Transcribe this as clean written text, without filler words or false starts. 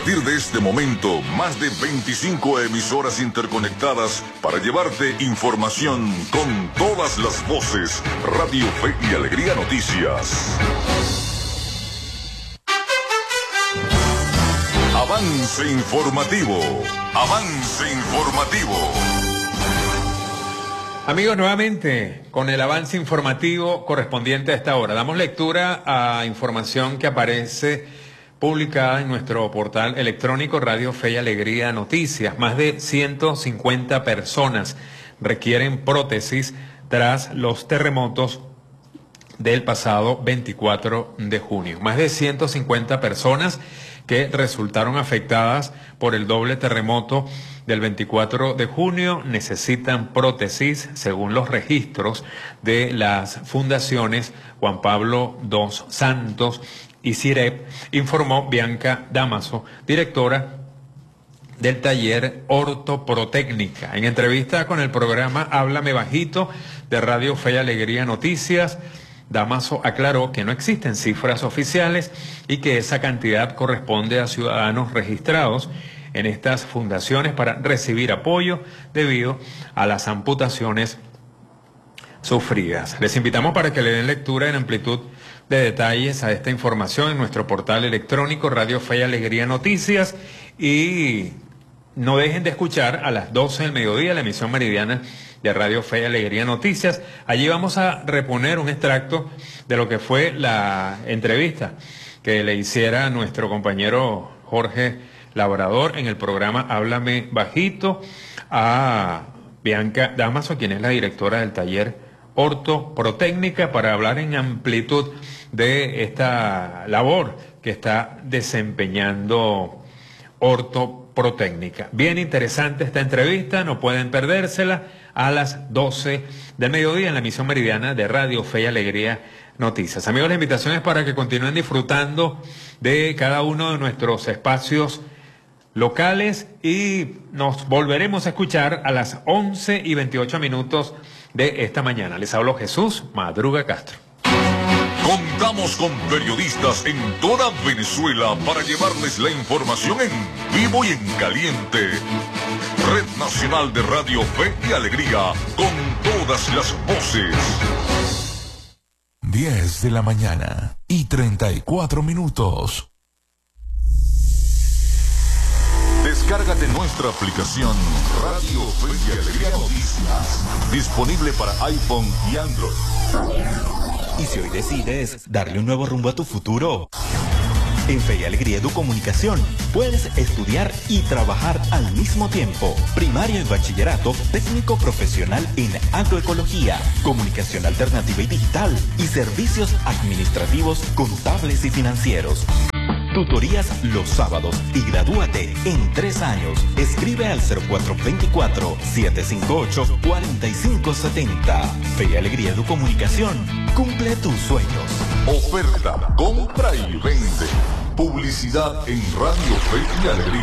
partir de este momento, más de 25 emisoras interconectadas para llevarte información con todas las voces. Radio Fe y Alegría Noticias. Avance informativo. Avance informativo. Amigos, nuevamente con el avance informativo correspondiente a esta hora. Damos lectura a información que aparece publicada en nuestro portal electrónico Radio Fe y Alegría Noticias. Más de 150 personas requieren prótesis tras los terremotos del pasado 24 de junio. Más de 150 personas que resultaron afectadas por el doble terremoto del 24 de junio necesitan prótesis según los registros de las fundaciones Juan Pablo II Santos y CIREP, informó Bianca Damaso, directora del taller Ortoprotécnica. En entrevista con el programa Háblame Bajito de Radio Fe y Alegría Noticias, Damaso aclaró que no existen cifras oficiales y que esa cantidad corresponde a ciudadanos registrados en estas fundaciones para recibir apoyo debido a las amputaciones sufridas. Les invitamos para que le den lectura en amplitud de detalles a esta información en nuestro portal electrónico Radio Fe y Alegría Noticias, y no dejen de escuchar a las 12 del mediodía la emisión meridiana de Radio Fe y Alegría Noticias. Allí vamos a reponer un extracto de lo que fue la entrevista que le hiciera nuestro compañero Jorge Labrador en el programa Háblame Bajito a Bianca Damaso, quien es la directora del taller Ortoprotécnica, para hablar en amplitud de esta labor que está desempeñando Ortoprotécnica. Bien interesante esta entrevista, no pueden perdérsela, a las 12 del mediodía en la emisión meridiana de Radio Fe y Alegría Noticias. Amigos, la invitación es para que continúen disfrutando de cada uno de nuestros espacios locales y nos volveremos a escuchar a las 11:28 de esta mañana. Les hablo Jesús Madruga Castro. Contamos con periodistas en toda Venezuela para llevarles la información en vivo y en caliente. Red Nacional de Radio Fe y Alegría, con todas las voces. 10 de la mañana y 34 minutos. Descárgate nuestra aplicación Radio Fe y Alegría Noticias, disponible para iPhone y Android. Y si hoy decides darle un nuevo rumbo a tu futuro, en Fe y Alegría Educomunicación puedes estudiar y trabajar al mismo tiempo. Primaria y bachillerato, técnico profesional en agroecología, comunicación alternativa y digital y servicios administrativos, contables y financieros. Tutorías los sábados y gradúate en 3 años. Escribe al 0424-758-4570. Fe y Alegría Educomunicación. Cumple tus sueños. Oferta, compra y vende. Publicidad en Radio Fe y Alegría.